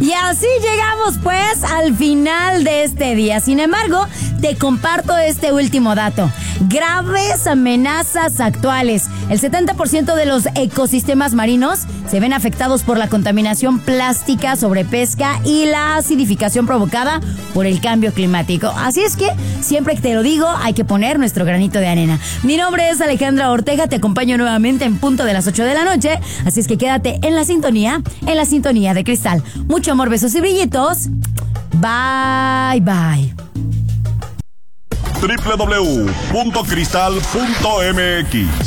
Y así llegamos pues al final de este día. Sin embargo, te comparto este último dato. Graves amenazas actuales. El 70% de los ecosistemas marinos se ven afectados por la contaminación plástica, sobrepesca y la acidificación provocada por el cambio climático. Así es que, siempre que te lo digo, hay que poner nuestro granito de arena. Mi nombre es Alejandra Ortega, te acompaño nuevamente en punto de las 8 de la noche. Así es que quédate en la sintonía de Cristal. Mucho amor, besos y brillitos. Bye, bye. www.cristal.mx